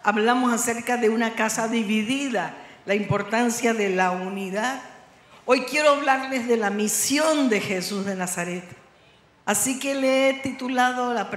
hablamos acerca de una casa dividida, la importancia de la unidad. Hoy quiero hablarles de la misión de Jesús de Nazaret. Así que le he titulado la